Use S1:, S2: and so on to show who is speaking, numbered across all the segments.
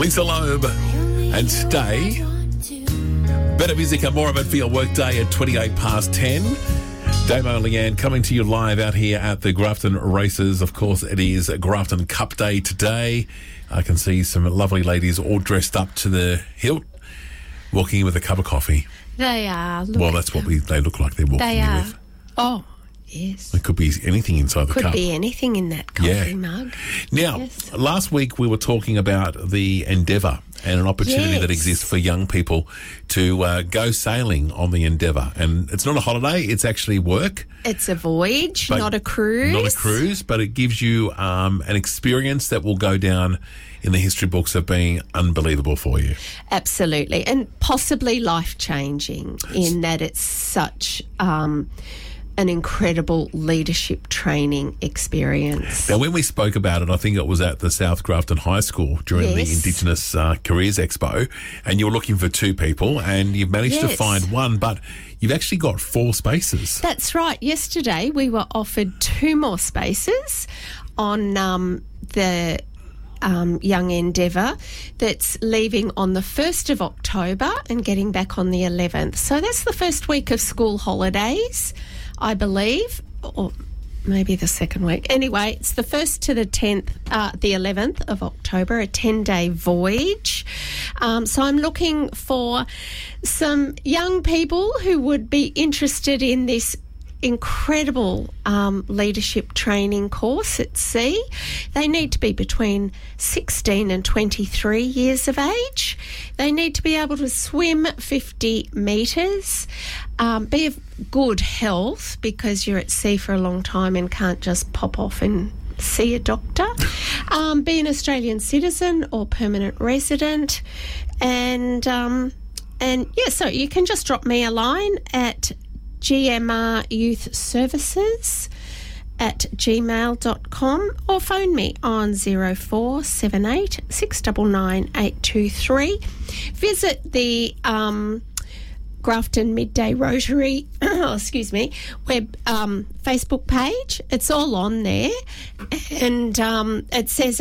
S1: Lisa Loeb and Stay. Better music and more of it for your workday at 28 past 10. Damo and Leanne coming to you live out here at the Grafton Races. Of course, it is Grafton Cup Day today. I can see some lovely ladies all dressed up to the hilt, walking in with a cup of coffee.
S2: They are.
S1: Well, that's what they look like they're walking in with.
S2: Oh, yes.
S1: It could be anything inside the cup.
S2: Could be anything in that coffee mug.
S1: Now, last week we were talking about the Endeavour and an opportunity that exists for young people to go sailing on the Endeavour. And it's not a holiday, it's actually work.
S2: It's a voyage, not a cruise.
S1: Not a cruise, but it gives you an experience that will go down in the history books of being unbelievable for you.
S2: Absolutely. And possibly life-changing in that it's such an incredible leadership training experience.
S1: Now, when we spoke about it, I think it was at the South Grafton High School during the Indigenous Careers Expo, and you were looking for two people, and you've managed to find one, but you've actually got 4 spaces.
S2: That's right. Yesterday, we were offered 2 more spaces on the Young Endeavour that's leaving on the 1st of October and getting back on the 11th. So that's the first week of school holidays, I believe, or maybe the second week. Anyway, it's the 1st to the 10th, the 11th of October, a 10-day voyage. So I'm looking for some young people who would be interested in this incredible leadership training course at sea. They need to be between 16 and 23 years of age. They need to be able to swim 50 metres, be of good health because you're at sea for a long time and can't just pop off and see a doctor, be an Australian citizen or permanent resident, and so you can just drop me a line at gmryouthservices@gmail.com or phone me on 0478 699 823. Visit the Grafton Midday Rotary web Facebook page. It's all on there, and it says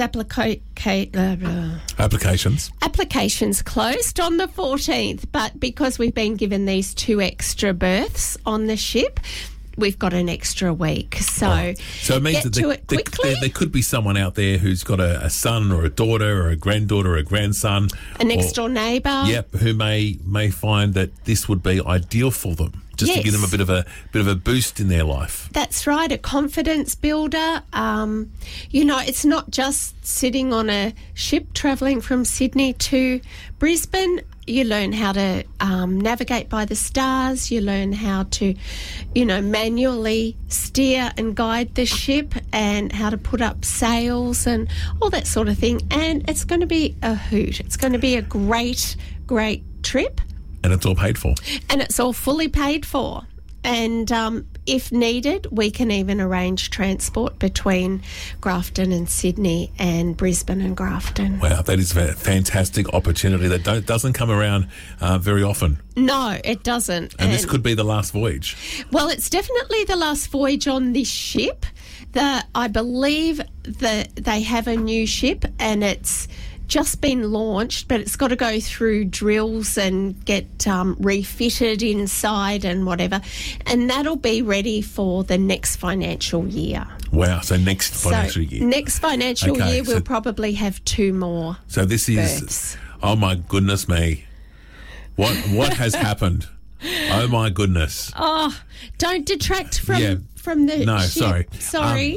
S2: applications closed on the 14th, but because we've been given these 2 extra berths on the ship, we've got an extra week. So
S1: it means that there could be someone out there who's got a son or a daughter or a granddaughter or a grandson.
S2: A next-door neighbour.
S1: Yep, who may find that this would be ideal for them, just to give them a bit of a boost in their life.
S2: That's right, a confidence builder. It's not just sitting on a ship travelling from Sydney to Brisbane. You learn how to navigate by the stars. You learn how to, manually steer and guide the ship and how to put up sails and all that sort of thing. And it's going to be a hoot. It's going to be a great, great trip.
S1: And it's all paid for.
S2: And it's all fully paid for. And if needed, we can even arrange transport between Grafton and Sydney and Brisbane and Grafton.
S1: Wow, that is a fantastic opportunity that doesn't come around very often.
S2: No, it doesn't.
S1: And this could be the last voyage.
S2: Well, it's definitely the last voyage on this ship. I believe that they have a new ship and it's just been launched, but it's got to go through drills and get refitted inside and whatever, and that'll be ready for the next financial year.
S1: Wow, so next financial year.
S2: Next financial year we'll probably have 2 more.
S1: So this is
S2: berths.
S1: Oh my goodness me. What has happened? Oh my goodness.
S2: Oh, don't detract from the ship. Sorry.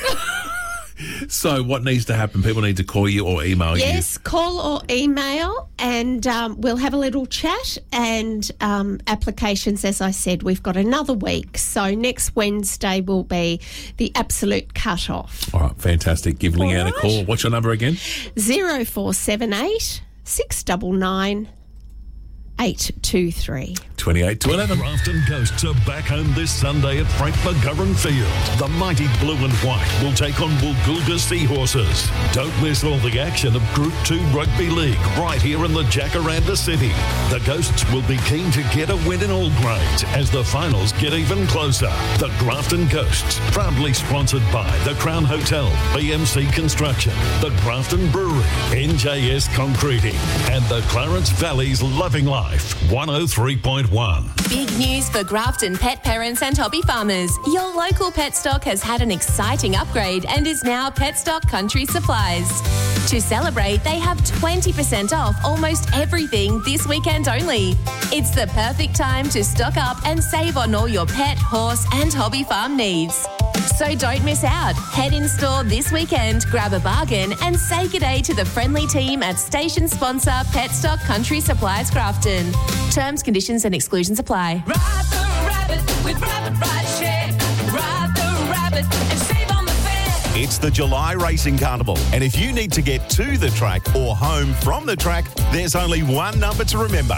S1: So what needs to happen? People need to call you or email you?
S2: Yes, call or email, and we'll have a little chat. And applications, as I said, we've got another week. So next Wednesday will be the absolute cut-off.
S1: All right, fantastic. Give Leanne a call. What's your number again?
S2: 0478 699 823.
S1: 28 to 11.
S3: Grafton Ghosts are back home this Sunday at Frank McGovern Field. The mighty blue and white will take on Woolgoolga Seahorses. Don't miss all the action of Group 2 Rugby League right here in the Jacaranda City. The Ghosts will be keen to get a win in all grades as the finals get even closer. The Grafton Ghosts, proudly sponsored by the Crown Hotel, BMC Construction, the Grafton Brewery, NJS Concreting, and the Clarence Valley's Loving Life, 103.1.
S4: Big news for Grafton pet parents and hobby farmers. Your local Petstock has had an exciting upgrade and is now Petstock Country Supplies. To celebrate, they have 20% off almost everything this weekend only. It's the perfect time to stock up and save on all your pet, horse and hobby farm needs. So don't miss out. Head in store this weekend, grab a bargain and say good day to the friendly team at station sponsor Petstock Country Supplies Grafton. Terms, conditions and exclusions apply.
S5: Ride the rabbit with Rabbit Ride Share. Ride the rabbit and save on the fare.
S6: It's the July Racing Carnival, and if you need to get to the track or home from the track, there's only one number to remember: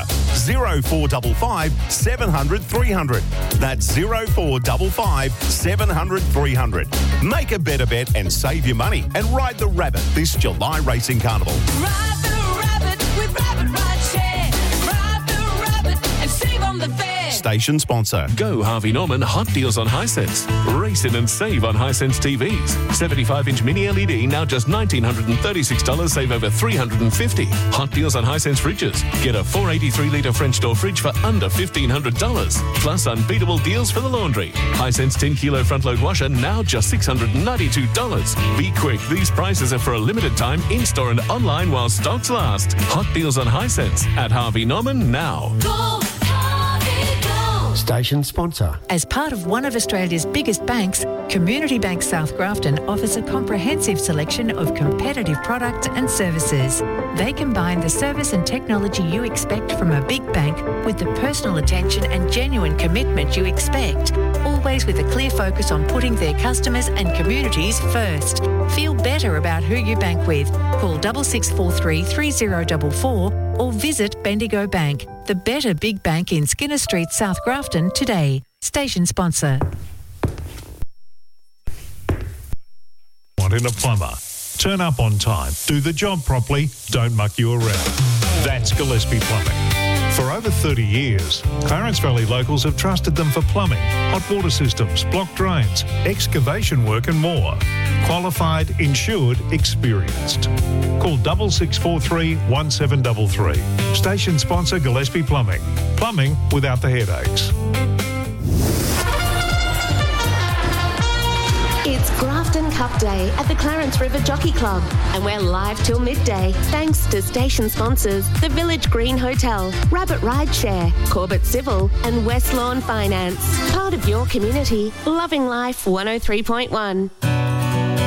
S6: 0455 700 300. That's 0455 700 300. Make a better bet and save your money and ride the rabbit this July Racing Carnival.
S5: Ride the rabbit with Rabbit Ride Share. Ride the rabbit and save on the fare.
S6: Station sponsor.
S7: Go Harvey Norman hot deals on Hisense. Race in and save on Hisense TVs. 75-inch mini LED now just $1,936, save over $350. Hot deals on Hisense fridges. Get a 483-litre French door fridge for under $1,500. Plus unbeatable deals for the laundry. Hisense 10-kilo front-load washer now just $692. Be quick, these prices are for a limited time in-store and online while stocks last. Hot deals on Hisense at Harvey Norman now.
S5: Go, Harvey, go.
S8: Station sponsor.
S9: As part of one of Australia's biggest banks, Community Bank South Grafton offers a comprehensive selection of competitive products and services. They combine the service and technology you expect from a big bank with the personal attention and genuine commitment you expect, always with a clear focus on putting their customers and communities first. Feel better about who you bank with. Call 6643 3044 or visit Bendigo Bank, the better big bank in Skinner Street, South Grafton today. Station sponsor.
S3: In a plumber. Turn up on time, do the job properly, don't muck you around. That's Gillespie Plumbing. For over 30 years, Clarence Valley locals have trusted them for plumbing, hot water systems, block drains, excavation work and more. Qualified, insured, experienced. Call 6643 1733. Station sponsor Gillespie Plumbing. Plumbing without the headaches.
S10: It's Grafton Cup Day at the Clarence River Jockey Club, and we're live till midday thanks to station sponsors the Village Green Hotel, Rabbit Ride Share, Corbett Civil and West Lawn Finance. Part of your community, Loving Life 103.1.